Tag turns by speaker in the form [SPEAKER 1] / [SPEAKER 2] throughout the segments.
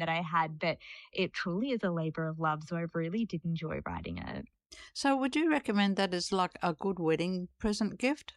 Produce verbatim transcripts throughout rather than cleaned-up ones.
[SPEAKER 1] that I had, but it truly is a labour of love, so I really did enjoy writing it.
[SPEAKER 2] So would you recommend that as like a good wedding present gift?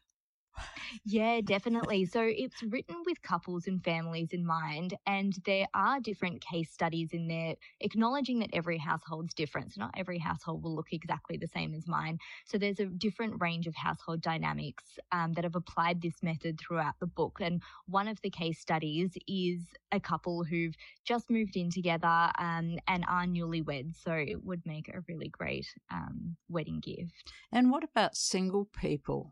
[SPEAKER 1] Yeah, definitely. So it's written with couples and families in mind, and there are different case studies in there acknowledging that every household's different. So not every household will look exactly the same as mine. So there's a different range of household dynamics um, that have applied this method throughout the book. And one of the case studies is a couple who've just moved in together um, and are newlyweds. So it would make a really great um, wedding gift.
[SPEAKER 2] And what about single people?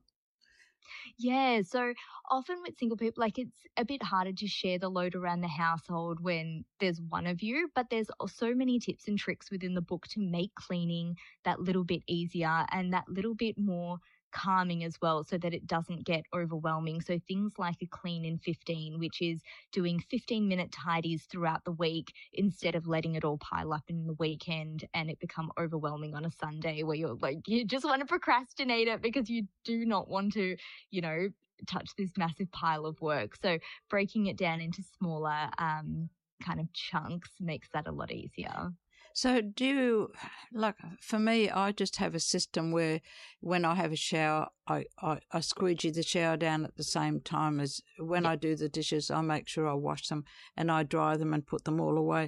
[SPEAKER 1] Yeah, so often with single people, like it's a bit harder to share the load around the household when there's one of you, but there's so many tips and tricks within the book to make cleaning that little bit easier and that little bit more calming as well, so that it doesn't get overwhelming. So things like a clean in fifteen, which is doing fifteen minute tidies throughout the week instead of letting it all pile up in the weekend and it become overwhelming on a Sunday where you're like, you just want to procrastinate it because you do not want to, you know, touch this massive pile of work. So breaking it down into smaller um, kind of chunks makes that a lot easier.
[SPEAKER 2] So do you, like for me, I just have a system where when I have a shower, I, I, I squeegee the shower down at the same time as when
[SPEAKER 1] Yep.
[SPEAKER 2] I do the dishes, I make sure I wash them and I dry them and put them all away.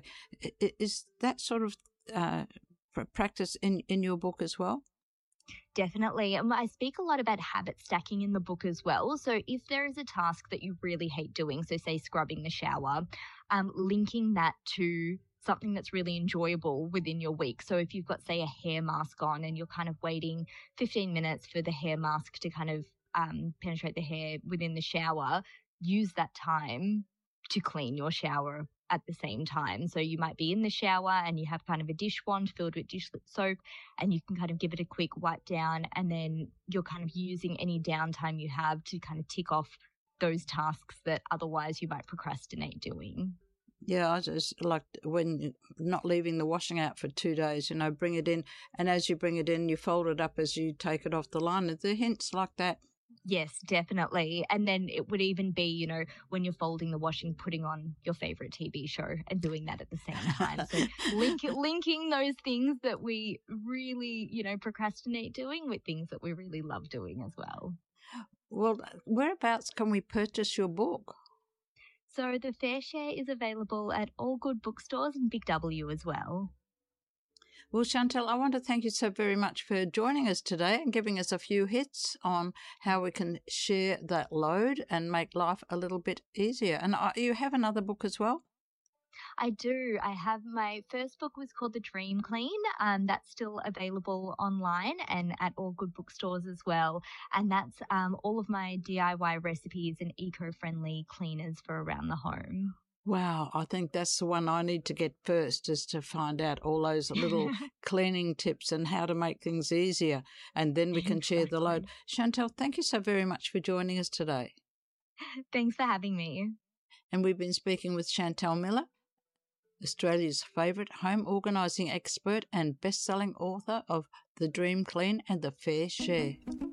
[SPEAKER 2] Is that sort of uh, practice in, in your book as well?
[SPEAKER 1] Definitely. Um, I speak a lot about habit stacking in the book as well. So if there is a task that you really hate doing, so say scrubbing the shower, um, linking that to something that's really enjoyable within your week. So if you've got, say, a hair mask on and you're kind of waiting fifteen minutes for the hair mask to kind of um, penetrate the hair within the shower, use that time to clean your shower at the same time. So you might be in the shower and you have kind of a dish wand filled with dish soap and you can kind of give it a quick wipe down, and then you're kind of using any downtime you have to kind of tick off those tasks that otherwise you might procrastinate doing.
[SPEAKER 2] Yeah, I just like when not leaving the washing out for two days, you know, bring it in. And as you bring it in, you fold it up as you take it off the line. Are there hints like that?
[SPEAKER 1] Yes, definitely. And then it would even be, you know, when you're folding the washing, putting on your favorite T V show and doing that at the same time. So link, linking those things that we really, you know, procrastinate doing with things that we really love doing as well.
[SPEAKER 2] Well, whereabouts can we purchase your book?
[SPEAKER 1] So the Fair Share is available at all good bookstores and Big W as well.
[SPEAKER 2] Well, Chantal, I want to thank you so very much for joining us today and giving us a few hits on how we can share that load and make life a little bit easier. And uh, you have another book as well?
[SPEAKER 1] I do. I have my first book was called The Dream Clean. Um, that's still available online and at all good bookstores as well. And that's um, all of my D I Y recipes and eco-friendly cleaners for around the home.
[SPEAKER 2] Wow, I think that's the one I need to get first, is to find out all those little cleaning tips and how to make things easier, and then we can
[SPEAKER 1] Exactly.
[SPEAKER 2] share the load. Chantal, thank you so very much for joining us today.
[SPEAKER 1] Thanks for having me.
[SPEAKER 2] And we've been speaking with Chantal Miller, Australia's favourite home organising expert and best-selling author of The Dream Clean and The Fair Share.